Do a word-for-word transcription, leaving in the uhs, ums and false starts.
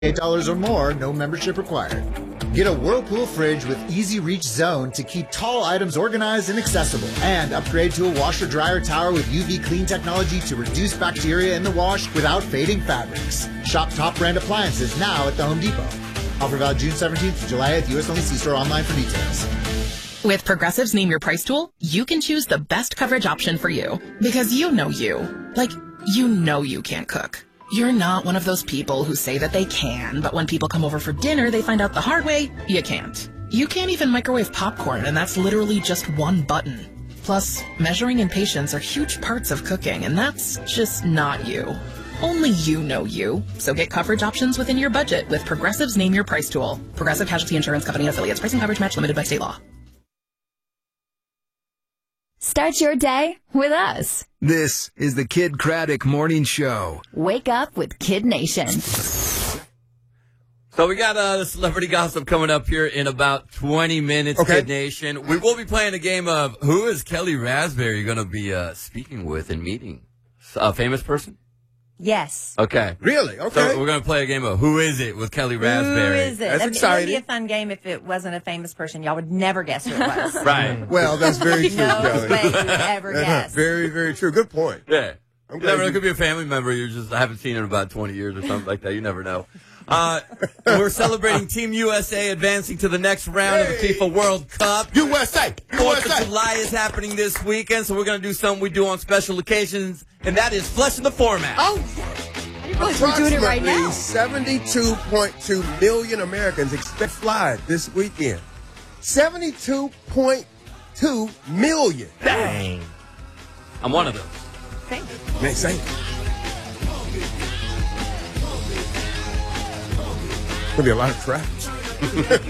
eight dollars or more, no membership required. Get a Whirlpool fridge with Easy Reach Zone to keep tall items organized and accessible. And upgrade to a washer-dryer tower with U V clean technology to reduce bacteria in the wash without fading fabrics. Shop top brand appliances now at the Home Depot. Offer valid June seventeenth to July eighth, U S only. See store online for details. With Progressive's Name Your Price tool, you can choose the best coverage option for you. Because you know you. Like, you know you can't cook. You're not one of those people who say that they can, but when people come over for dinner, they find out the hard way, you can't. You can't even microwave popcorn, and that's literally just one button. Plus, measuring and patience are huge parts of cooking, and that's just not you. Only you know you. So get coverage options within your budget with Progressive's Name Your Price tool. Progressive Casualty Insurance Company affiliates. Pricing coverage match limited by state law. Start your day with us. This is the Kid Craddock Morning Show. Wake up with Kid Nation. So we got uh, the celebrity gossip coming up here in about twenty minutes, okay. Kid Nation. We will be playing a game of who is Kelly Raspberry going to be uh, speaking with and meeting? A famous person? Yes. Okay. Really? Okay. So we're going to play a game of Who Is It with Kelly Raspberry. Who is it? That's I mean, exciting. It would be a fun game if it wasn't a famous person. Y'all would never guess who it was. Right. Well, that's very true, No Kelly. way you would ever guess. Very, very true. Good point. Yeah. I'm You glad never, you- it could be a family member you just haven't seen in about twenty years or something like that. You never know. Uh, we're celebrating Team U S A advancing to the next round Hey. of the FIFA World Cup. U S A. Fourth U S A. of July is happening this weekend, so we're going to do something we do on special occasions, and that is fleshing the format. Oh, We're doing it right now. seventy-two point two million Americans expect to fly this weekend. seventy-two point two million. Dang. I'm one of those. Thank you. Next thing. Gonna be a lot of traffic.